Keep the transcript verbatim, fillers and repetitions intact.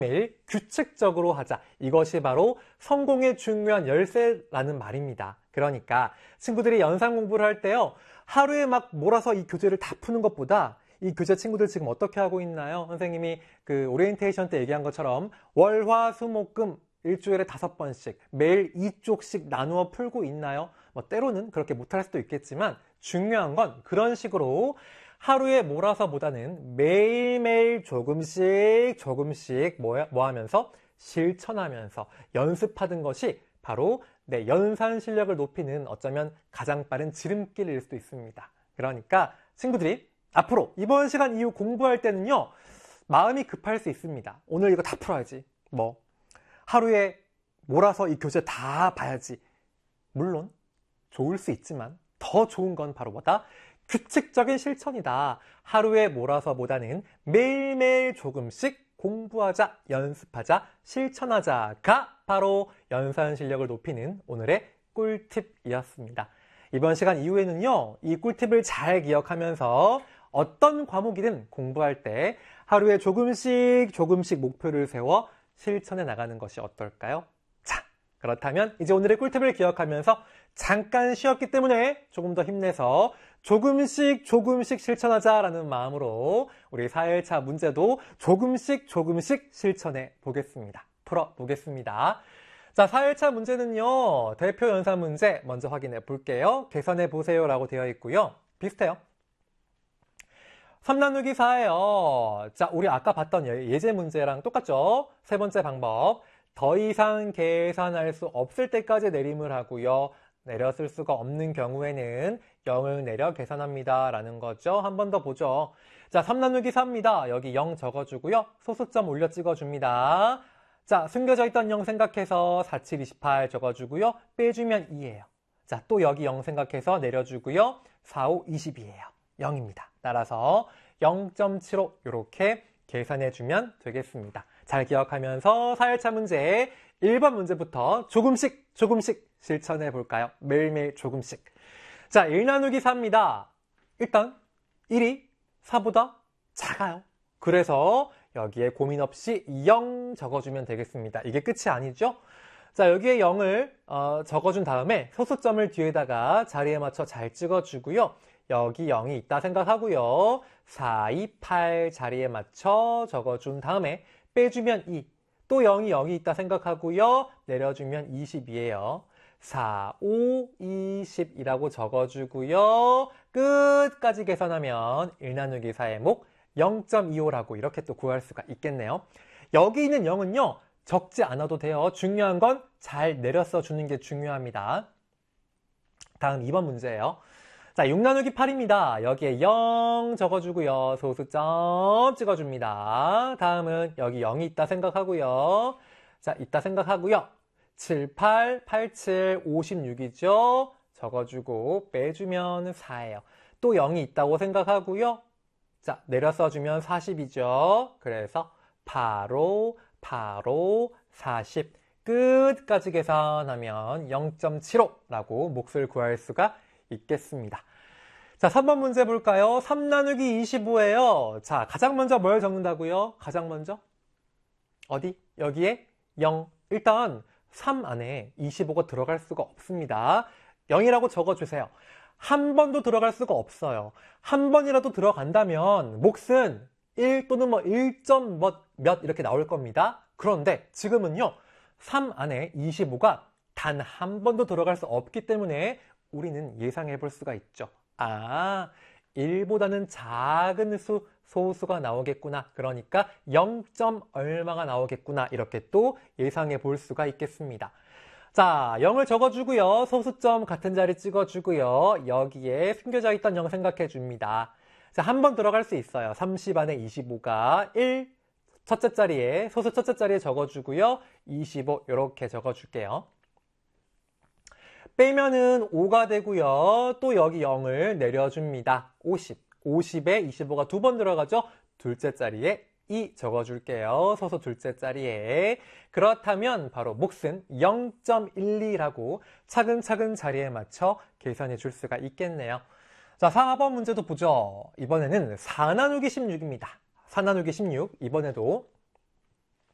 매일 규칙적으로 하자. 이것이 바로 성공의 중요한 열쇠라는 말입니다. 그러니까 친구들이 연산 공부를 할 때요, 하루에 막 몰아서 이 교재를 다 푸는 것보다 이 교재 친구들 지금 어떻게 하고 있나요? 선생님이 그 오리엔테이션 때 얘기한 것처럼 월, 화, 수, 목, 금 일주일에 다섯 번씩 매일 이 쪽씩 나누어 풀고 있나요? 뭐 때로는 그렇게 못할 수도 있겠지만 중요한 건 그런 식으로 하루에 몰아서보다는 매일매일 조금씩 조금씩 뭐, 뭐 하면서 실천하면서 연습하는 것이 바로 내 연산 실력을 높이는 어쩌면 가장 빠른 지름길일 수도 있습니다. 그러니까 친구들이 앞으로 이번 시간 이후 공부할 때는요, 마음이 급할 수 있습니다. 오늘 이거 다 풀어야지. 뭐 하루에 몰아서 이 교재 다 봐야지. 물론 좋을 수 있지만 더 좋은 건 바로 뭐다? 규칙적인 실천이다. 하루에 몰아서보다는 매일매일 조금씩 공부하자, 연습하자, 실천하자가 바로 연산 실력을 높이는 오늘의 꿀팁이었습니다. 이번 시간 이후에는요, 이 꿀팁을 잘 기억하면서 어떤 과목이든 공부할 때 하루에 조금씩 조금씩 목표를 세워 실천해 나가는 것이 어떨까요? 자, 그렇다면 이제 오늘의 꿀팁을 기억하면서 잠깐 쉬었기 때문에 조금 더 힘내서 조금씩 조금씩 실천하자라는 마음으로 우리 사 일차 문제도 조금씩 조금씩 실천해 보겠습니다. 풀어 보겠습니다. 자, 사 일차 문제는요, 대표 연산 문제 먼저 확인해 볼게요. 계산해 보세요 라고 되어 있고요. 비슷해요. 삼 나누기 사예요. 자, 우리 아까 봤던 예제 문제랑 똑같죠? 세 번째 방법. 더 이상 계산할 수 없을 때까지 내림을 하고요. 내렸을 수가 없는 경우에는 영을 내려 계산합니다 라는 거죠. 한 번 더 보죠. 자, 삼 나누기 사입니다. 여기 영 적어주고요. 소수점 올려 찍어줍니다. 자, 숨겨져 있던 영 생각해서 사, 칠, 이십팔 적어주고요. 빼주면 이예요. 자, 또 여기 영 생각해서 내려주고요. 사, 오, 이십이예요. 영입니다. 따라서 영 점 칠오 이렇게 계산해주면 되겠습니다. 잘 기억하면서 사 일차 문제 일 번 문제부터 조금씩 조금씩 실천해 볼까요? 매일매일 조금씩. 자, 일 나누기 사입니다. 일단 일이 사보다 작아요. 그래서 여기에 고민 없이 영 적어주면 되겠습니다. 이게 끝이 아니죠? 자, 여기에 영을 어, 적어준 다음에 소수점을 뒤에다가 자리에 맞춰 잘 찍어주고요. 여기 영이 있다 생각하고요. 사, 이, 팔 자리에 맞춰 적어준 다음에 빼주면 이. 또 영이 영이 있다 생각하고요. 내려주면 이십이예요. 사, 오, 이십이라고 적어주고요. 끝까지 계산하면 일 나누기 사의 목 영 점 이오라고 이렇게 또 구할 수가 있겠네요. 여기 있는 영은요, 적지 않아도 돼요. 중요한 건 잘 내렸어 주는 게 중요합니다. 다음 이 번 문제예요. 자, 육 나누기 팔입니다. 여기에 영 적어주고요. 소수점 찍어줍니다. 다음은 여기 영이 있다 생각하고요. 자, 있다 생각하고요. 칠, 팔, 팔, 칠, 오십육이죠. 적어주고 빼주면 사예요. 또 영이 있다고 생각하고요. 자, 내려 써주면 사십이죠. 그래서 팔, 오, 팔, 오, 사십. 끝까지 계산하면 영 점 칠오라고 몫을 구할 수가 있겠습니다. 자, 삼 번 문제 볼까요? 삼 나누기 이십오예요. 자, 가장 먼저 뭘 적는다고요? 가장 먼저? 어디? 여기에 영. 일단 삼 안에 이십오가 들어갈 수가 없습니다. 영이라고 적어주세요. 한 번도 들어갈 수가 없어요. 한 번이라도 들어간다면 몫은 일 또는 뭐 일 점 몇, 몇 이렇게 나올 겁니다. 그런데 지금은요, 삼 안에 이십오가 단 한 번도 들어갈 수 없기 때문에 우리는 예상해 볼 수가 있죠. 아, 일보다는 작은 수, 소수가 나오겠구나. 그러니까 영 점 얼마가 나오겠구나. 이렇게 또 예상해 볼 수가 있겠습니다. 자, 영을 적어주고요. 소수점 같은 자리 찍어주고요. 여기에 숨겨져 있던 영 생각해 줍니다. 자, 한 번 들어갈 수 있어요. 삼십 안에 이십오가 일, 첫째 자리에, 소수 첫째 자리에 적어주고요. 이십오 이렇게 적어줄게요. 빼면은 오가 되고요. 또 여기 영을 내려줍니다. 오십. 오십에 이십오가 두 번 들어가죠. 둘째 자리에 이 적어줄게요. 소수 둘째 자리에. 그렇다면 바로 몫은 영 점 일이라고 차근차근 자리에 맞춰 계산해 줄 수가 있겠네요. 자, 사 번 문제도 보죠. 이번에는 사 나누기 십육입니다. 사 나누기 십육. 이번에도